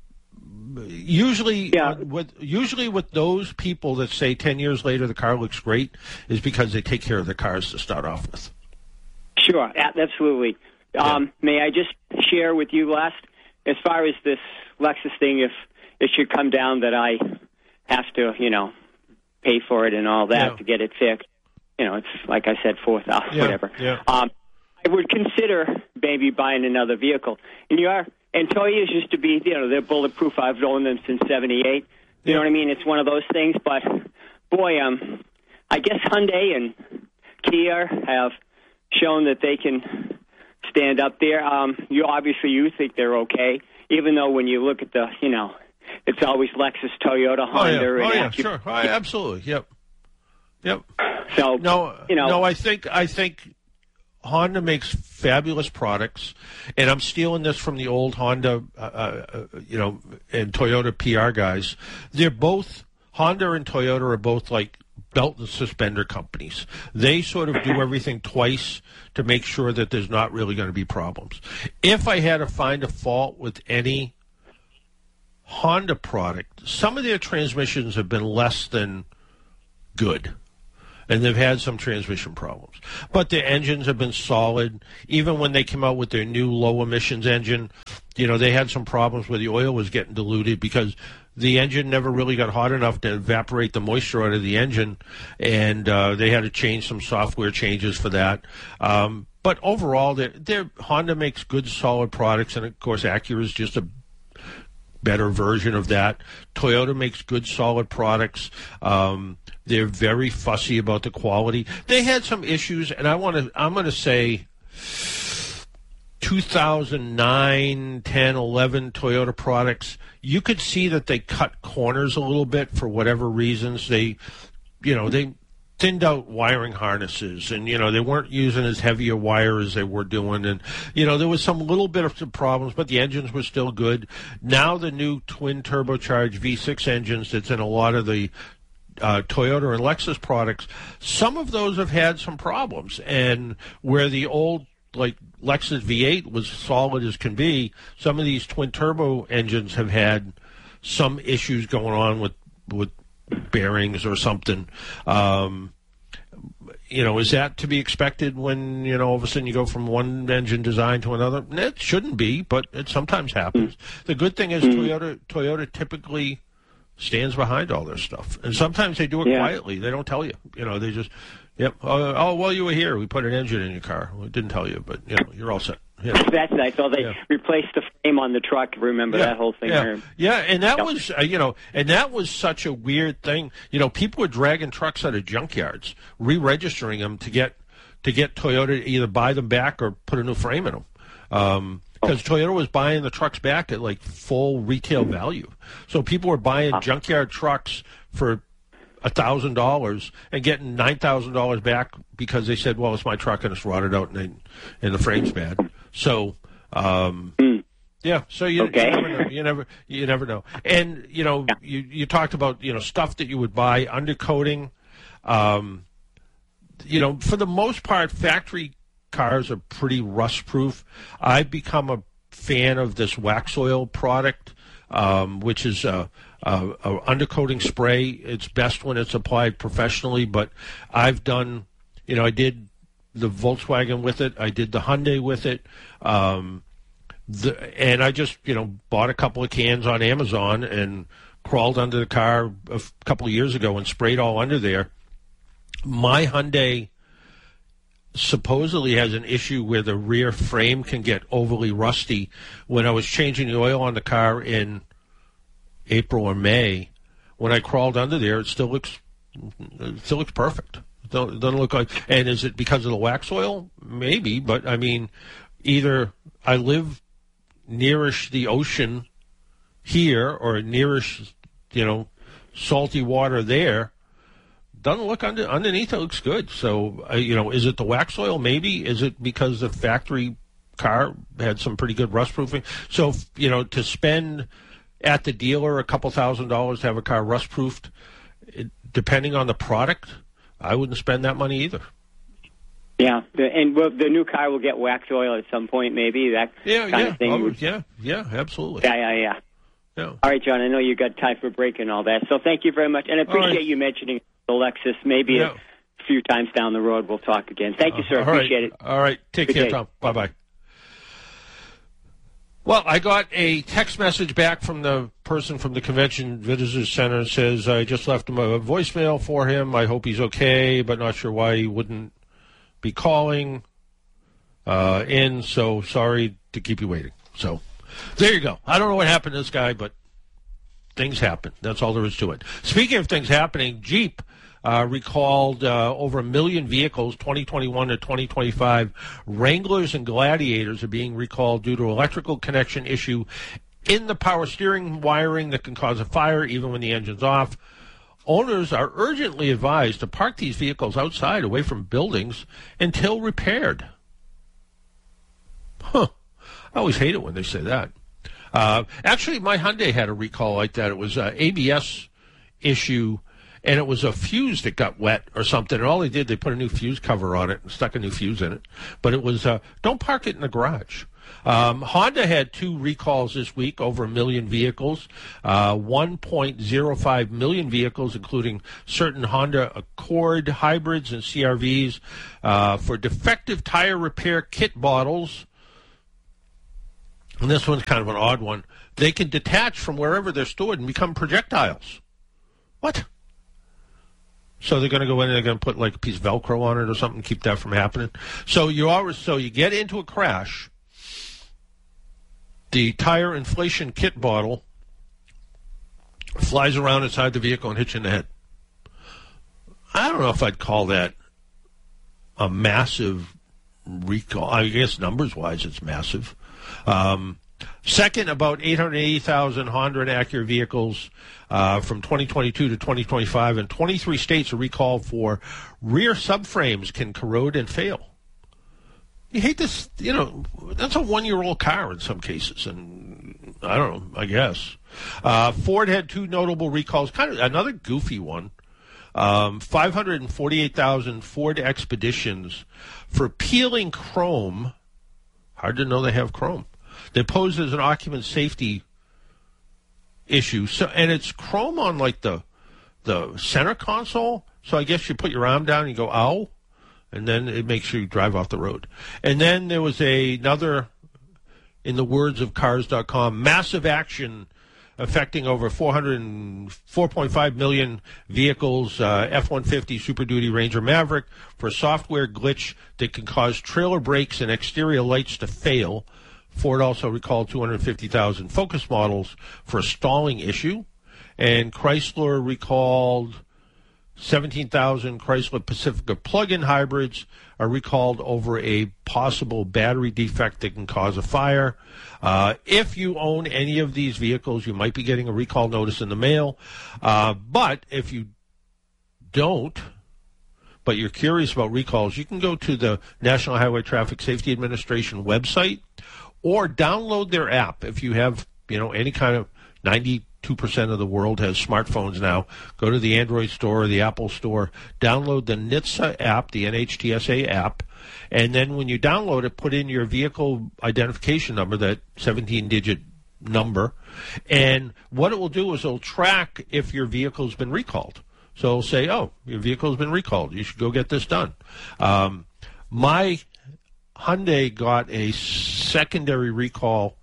S4: Usually with those people that say 10 years later the car looks great is because they take care of their cars to start off with.
S9: Sure, absolutely. May I just share with you last, as far as this Lexus thing, if it should come down that I have to, pay for it and all that to get it fixed. It's like I said, $4,000, whatever. Yeah. I would consider maybe buying another vehicle. And Toyotas used to be, they're bulletproof. I've owned them since '78. You know what I mean? It's one of those things. But boy, I guess Hyundai and Kia have shown that they can stand up there. You think they're okay, even though when you look at the, it's always Lexus, Toyota, Honda.
S4: Sure. Absolutely. Yep.
S9: So
S4: no, I think Honda makes fabulous products, and I'm stealing this from the old Honda, and Toyota PR guys. They're both, Honda and Toyota are both like belt and suspender companies. They sort of do everything twice to make sure that there's not really going to be problems. If I had to find a fault with any Honda product, some of their transmissions have been less than good, and they've had some transmission problems. But their engines have been solid. Even when they came out with their new low-emissions engine, they had some problems where the oil was getting diluted because the engine never really got hot enough to evaporate the moisture out of the engine, and they had to change some software changes for that. But overall, Honda makes good, solid products, and, of course, Acura is just a better version of that. Toyota makes good, solid products. They're very fussy about the quality. They had some issues, and I'm going to say 2009, 10, 11 Toyota products, you could see that they cut corners a little bit for whatever reasons. They thinned out wiring harnesses, and, they weren't using as heavy a wire as they were doing. And, there was some little bit of some problems, but the engines were still good. Now the new twin turbocharged V6 engines that's in a lot of the Toyota and Lexus products, some of those have had some problems. And where the old, like, Lexus V8 was solid as can be, some of these twin turbo engines have had some issues going on with bearings or something. Is that to be expected when, all of a sudden you go from one engine design to another? It shouldn't be, but it sometimes happens. The good thing is Toyota typically stands behind all their stuff. And sometimes they do it quietly. They don't tell you. They just, well, you were here. We put an engine in your car. We didn't tell you, but, you're all set. Yeah.
S9: That's nice. So they replaced the frame on the truck. Remember that whole thing?
S4: Yeah, and that was, and that was such a weird thing. People were dragging trucks out of junkyards, re-registering them to get Toyota to either buy them back or put a new frame in them. Because Toyota was buying the trucks back at, like, full retail value. So people were buying junkyard trucks for $1,000 and getting $9,000 back because they said, well, it's my truck and it's rotted out and the frame's bad. So, so you never know. And, you talked about, stuff that you would buy, undercoating. For the most part, factory cars are pretty rust-proof. I've become a fan of this wax oil product, which is a undercoating spray. It's best when it's applied professionally, but I've done, I did the Volkswagen with it. I did the Hyundai with it. And I just, bought a couple of cans on Amazon and crawled under the car a couple of years ago and sprayed all under there. My Hyundai supposedly has an issue where the rear frame can get overly rusty. When I was changing the oil on the car in April or May, when I crawled under there, it still looks perfect. It doesn't look like. And is it because of the wax oil? Maybe, but I mean, either I live nearish the ocean here or nearish, salty water there. Doesn't look underneath. It looks good. So, is it the wax oil? Maybe. Is it because the factory car had some pretty good rust proofing? So, to spend at the dealer a couple $1,000s to have a car rust proofed, depending on the product, I wouldn't spend that money either.
S9: Yeah, and the new car will get wax oil at some point, maybe that kind of thing.
S4: Absolutely.
S9: Yeah. All right, John. I know you got time for break and all that, so thank you very much, and I appreciate you mentioning the Lexus. Maybe a few times down the road we'll talk again. Thank you, sir. Appreciate it.
S4: All right. Take care, Tom. Bye-bye. Well, I got a text message back from the person from the Convention Visitors Center. It says, I just left him a voicemail for him. I hope he's okay, but not sure why he wouldn't be calling in. So sorry to keep you waiting. So there you go. I don't know what happened to this guy, but things happen. That's all there is to it. Speaking of things happening, Jeep recalled over 1 million vehicles, 2021 to 2025. Wranglers and Gladiators are being recalled due to electrical connection issue in the power steering wiring that can cause a fire even when the engine's off. Owners are urgently advised to park these vehicles outside away from buildings until repaired. Huh. I always hate it when they say that. Actually, my Hyundai had a recall like that. It was an ABS issue, and it was a fuse that got wet or something. And all they did, they put a new fuse cover on it and stuck a new fuse in it. But it was, don't park it in the garage. Honda had 2 recalls this week, over 1 million vehicles, 1.05 million vehicles, including certain Honda Accord hybrids and CRVs, for defective tire repair kit bottles. And this one's kind of an odd one. They can detach from wherever they're stored and become projectiles. What? So they're going to go in and they're going to put like a piece of Velcro on it or something, keep that from happening. So you get into a crash. The tire inflation kit bottle flies around inside the vehicle and hits you in the head. I don't know if I'd call that a massive recall. I guess numbers-wise it's massive. Second, about 880,000 Honda and Acura vehicles from 2022 to 2025, and 23 states are recalled for rear subframes can corrode and fail. You hate this, that's a 1-year-old car in some cases, and I don't know, I guess. Ford had 2 notable recalls, kind of another goofy one. 548,000 Ford Expeditions for peeling chrome. Hard to know they have chrome. They pose as an occupant safety issue. So, and it's chrome on like the center console. So I guess you put your arm down and you go, ow. And then it makes you drive off the road. And then there was another, in the words of Cars.com, massive action affecting over 4.5 million vehicles, F-150 Super Duty Ranger Maverick, for a software glitch that can cause trailer brakes and exterior lights to fail. Ford also recalled 250,000 Focus models for a stalling issue. And Chrysler recalled 17,000 Chrysler Pacifica plug-in hybrids are recalled over a possible battery defect that can cause a fire. If you own any of these vehicles, you might be getting a recall notice in the mail. But if you don't, but you're curious about recalls, you can go to the National Highway Traffic Safety Administration website or download their app. If you have, any kind of 2% of the world has smartphones now. Go to the Android store or the Apple store, download the NHTSA app, the NHTSA app, and then when you download it, put in your vehicle identification number, that 17-digit number, and what it will do is it'll track if your vehicle's been recalled. So it'll say, oh, your vehicle's been recalled. You should go get this done. My Hyundai got a secondary recall.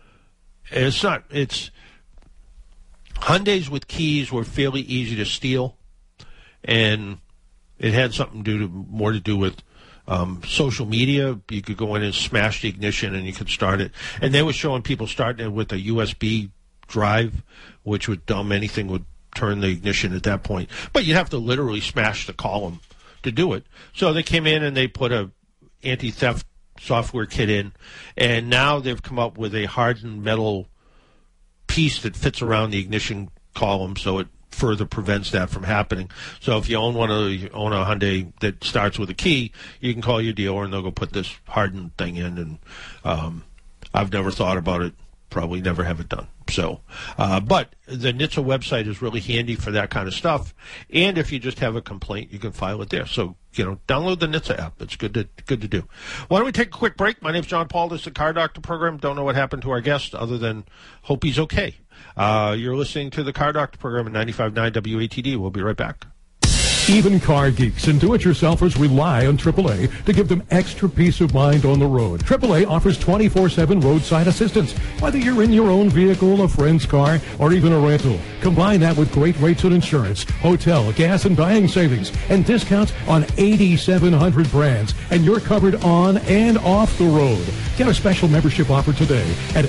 S4: Hyundais with keys were fairly easy to steal, and it had something more to do with social media. You could go in and smash the ignition, and you could start it. And they were showing people starting it with a USB drive, which would anything would turn the ignition at that point. But you'd have to literally smash the column to do it. So they came in and they put a anti-theft software kit in, and now they've come up with a hardened metal piece that fits around the ignition column, so it further prevents that from happening. So if you own a Hyundai that starts with a key, you can call your dealer and they'll go put this hardened thing in. And I've never thought about it, probably never have it done. So, but the NHTSA website is really handy for that kind of stuff. And if you just have a complaint, you can file it there. So, download the NHTSA app. It's good to do. Why don't we take a quick break? My name's John Paul. This is the Car Doctor program. Don't know what happened to our guest other than hope he's okay. You're listening to the Car Doctor program at 95.9 WATD. We'll be right back.
S3: Even car geeks and do-it-yourselfers rely on AAA to give them extra peace of mind on the road. AAA offers 24/7 roadside assistance, whether you're in your own vehicle, a friend's car, or even a rental. Combine that with great rates on insurance, hotel, gas, and dining savings, and discounts on 8,700 brands, and you're covered on and off the road. Get a special membership offer today at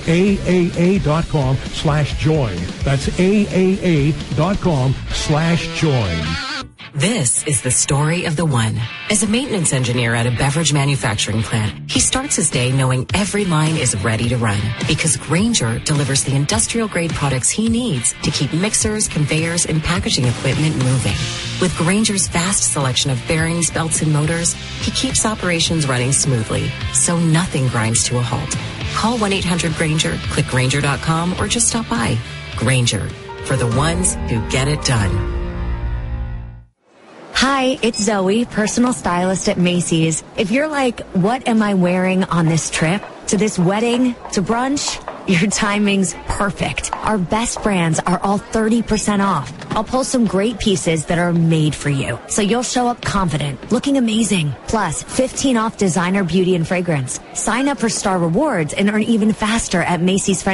S3: AAA.com/join. That's AAA.com/join.
S10: This is the story of the one. As a maintenance engineer at a beverage manufacturing plant, he starts his day knowing every line is ready to run because Grainger delivers the industrial-grade products he needs to keep mixers, conveyors, and packaging equipment moving. With Grainger's vast selection of bearings, belts, and motors, he keeps operations running smoothly, so nothing grinds to a halt. Call 1-800-GRAINGER, click Grainger.com, or just stop by. Grainger, for the ones who get it done.
S7: Hi, it's Zoe, personal stylist at Macy's. If you're like, what am I wearing on this trip? To this wedding? To brunch? Your timing's perfect. Our best brands are all 30% off. I'll pull some great pieces that are made for you, so you'll show up confident, looking amazing. Plus, 15 off designer beauty and fragrance. Sign up for Star Rewards and earn even faster at Macy's